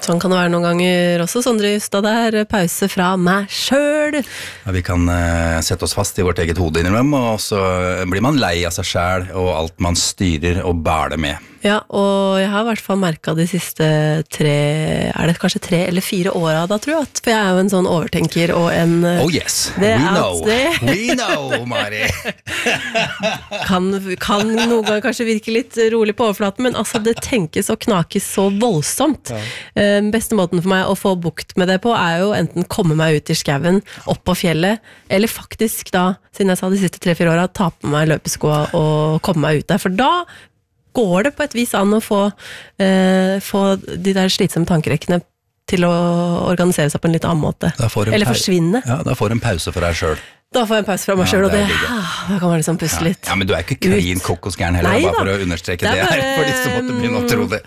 Sånn kan det være noen ganger også, Sondre Justad der, pause fra meg selv. Ja, vi kan sette oss fast i vårt eget hode innimellom, og så blir man lei av seg selv og alt man styrer og bæler med. Ja, og jeg har I hvert fall merket de siste 3 eller 4 årene da, tror jeg, for jeg jo en sånn overtenker og en... Oh yes, we know, Mari. kan noen gang kanskje virke litt rolig på overflaten, men altså det tenkes og knakes så voldsomt. Ja. Beste måten for meg å få bukt med det på jo enten komme meg ut I skauen, opp på fjellet, eller faktisk da, siden jeg sa de siste 3-4 årene, ta på meg løpeskoa og komme meg ut der, for da går det på et vis an å få de der slitsomme tankerekkene til å organisere seg på en litt annen måte. Eller forsvinne. Ja, da får du en pause for deg selv. Da får jeg en pause fra meg selv, og da kan man liksom puste litt. Ja, men du ikke klin kokosgæren heller, bare for å understreke det her, for de som måtte begynne å tro det.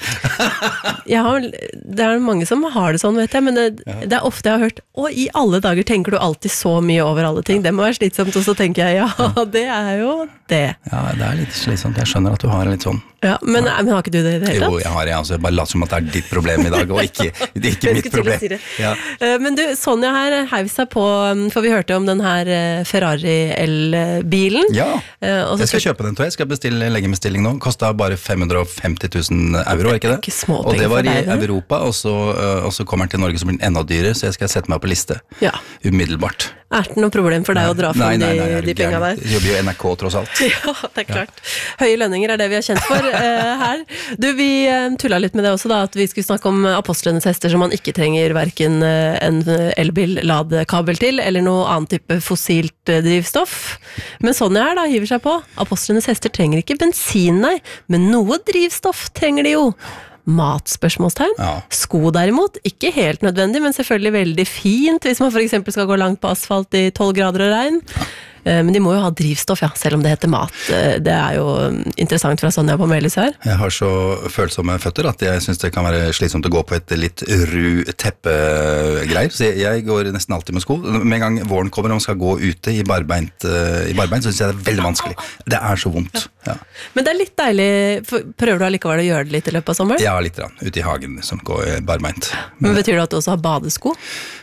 Det mange som har det sånn, vet jeg, men det ofte jeg har hørt, I alle dager tenker du alltid så mye over alle ting, det må være slitsomt, og så tenker jeg, det jo det. Ja, det litt slitsomt, jeg skjønner at du har litt sånn. Ja, men har ikke du det I det hele tatt? Jo, jeg har det, altså, bare lat som at det ditt problem I dag, og ikke mitt problem. Si ja. Men du, Sonja her heiv seg på, for vi hørte om den her Ferrari L-bilen. Ja, jeg skal kjøpe den, tror jeg. Jeg skal legge bestilling nå. Kostet bare 550 000 euro, ikke det? Ikke småpenger og det var I Europa, og så kommer den til Norge som blir enda dyrere, så jeg skal sette meg på liste. Ja. Umiddelbart. Det noe problem for deg å dra frem de pengene der? Jeg jobber jo NRK, tross alt. Ja, det klart. Høye lønninger det vi har kjent for her. Du, vi tullet litt med det også da, at vi skulle snakke om apostlenes hester som man ikke trenger hverken en elbil-ladekabel til, eller noe annen type fossilt drivstoff. Men sånn her da, hiver seg på. Apostlenes hester trenger ikke bensin, nei, men noe drivstoff trenger de jo. Matspørsmålstegn. Ja. Sko derimot, ikke helt nødvendig, men selvfølgelig veldig fint hvis man for eksempel skal gå langt på asfalt I 12 grader og regn. Men de må jo ha drivstoff, ja, selv om det heter mat. Det jo interessant fra Sonja på Melis her. Jeg har så følsomme føtter at jeg synes det kan være slitsomt å gå på et litt ru teppegreier. Så jeg går nesten alltid med sko. Med en gang våren kommer og man skal gå ute I barbeint, så synes jeg det veldig vanskelig. Det så vondt. Ja. Men det litt deilig, prøver du allikevel å gjøre det litt I løpet av sommeren? Ja, litt rann, ute I hagen som går barbeint. Men betyr det at du også har badesko?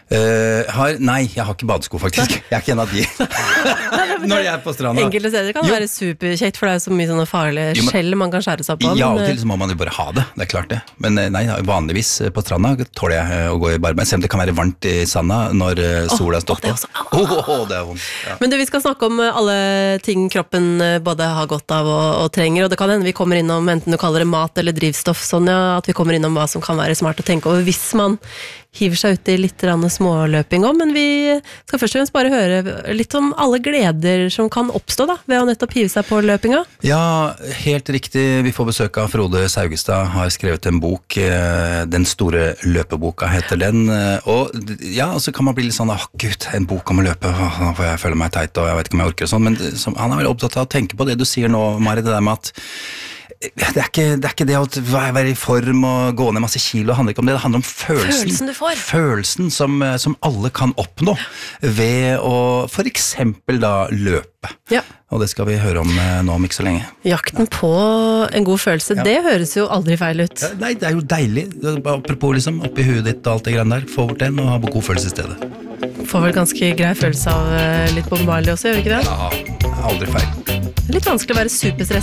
Nei, jeg har ikke badesko faktisk. Jeg ikke en av de. Når jeg på stranda. Enkelte steder kan det være superkjekt, for det så mye sånne farlige skjell man kan skjære seg på. Ja, og til så må man jo bare ha det, det klart det. Men nei, vanligvis på stranda tåler jeg å gå I barbeint, selv om det kan være varmt I sanda når sola står på. Det vondt. Ja. Men du, vi skal snakke om alle ting kroppen både har godt av og trenger, og det kan hende vi kommer innom, enten du kaller det mat eller drivstoff, Sonja, at vi kommer innom hva som kan være smart å tenke over hvis man hiver seg ut I litt småløping også, men vi skal først og fremst bare høre litt om alle gleder som kan oppstå da, ved å nettopp hive seg på løpinga. Ja, helt riktig. Vi får besøk av Frode Saugestad, har skrevet en bok, Den store løpeboka heter den, og ja, så kan man bli litt sånn, Gud, en bok om å løpe, da får jeg føle meg teit, og jeg vet ikke om jeg orker og sånn, men han veldig opptatt av å tenke på det du sier nå, Mari, det der med at det ikke det å være I form og gå ned masse kilo, det handler ikke om det, det handler om følelsen du får. Følelsen som alle kan oppnå ved å for eksempel da løpe. Ja. Og det skal vi høre om nå om ikke så lenge. Jakten på en god følelse, det høres jo aldri feil ut. Nei, det jo deilig. Apropos liksom, oppi huet ditt og alt det grann der, få bort den og ha god følelse I stedet. Får vel ganske grei følelse av litt Bob Marley også, gjør vi ikke det? Ja, aldri feil. Det litt vanskelig å være superstress